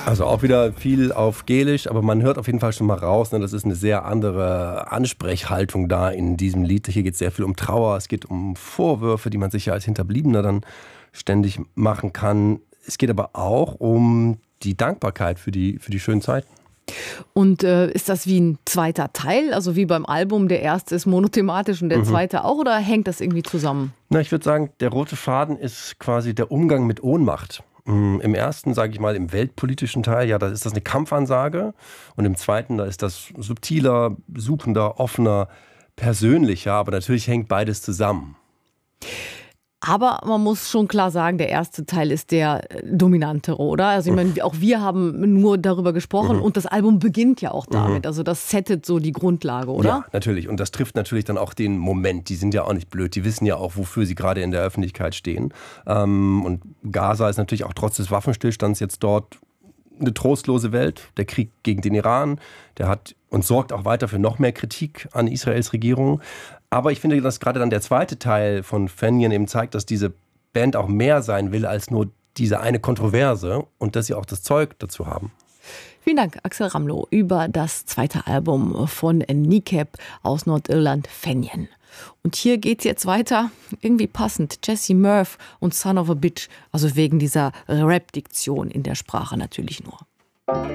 Also auch wieder viel auf Gälisch, aber man hört auf jeden Fall schon mal raus, ne, das ist eine sehr andere Ansprechhaltung da in diesem Lied. Hier geht es sehr viel um Trauer, es geht um Vorwürfe, die man sich ja als Hinterbliebener dann ständig machen kann. Es geht aber auch um die Dankbarkeit für die schönen Zeiten. Und ist das wie ein zweiter Teil, also wie beim Album, der erste ist monothematisch und der zweite auch, oder hängt das irgendwie zusammen? Na, ich würde sagen, der rote Faden ist quasi der Umgang mit Ohnmacht. Im ersten, sage ich mal, im weltpolitischen Teil, ja, da ist das eine Kampfansage. Und im zweiten, da ist das subtiler, suchender, offener, persönlicher. Aber natürlich hängt beides zusammen. Aber man muss schon klar sagen, der erste Teil ist der dominantere, oder? Also ich meine, auch wir haben nur darüber gesprochen und das Album beginnt ja auch damit. Also das settet so die Grundlage, oder? Ja, natürlich. Und das trifft natürlich dann auch den Moment. Die sind ja auch nicht blöd. Die wissen ja auch, wofür sie gerade in der Öffentlichkeit stehen. Und Gaza ist natürlich auch trotz des Waffenstillstands jetzt dort eine trostlose Welt. Der Krieg gegen den Iran, der hat und sorgt auch weiter für noch mehr Kritik an Israels Regierung. Aber ich finde, dass gerade dann der zweite Teil von Fenjen eben zeigt, dass diese Band auch mehr sein will als nur diese eine Kontroverse und dass sie auch das Zeug dazu haben. Vielen Dank, Axel Ramlow, über das zweite Album von NICAP aus Nordirland, Fenjen. Und hier geht's jetzt weiter, irgendwie passend, Jesse Murph und Son of a Bitch, also wegen dieser Rap-Diktion in der Sprache natürlich nur.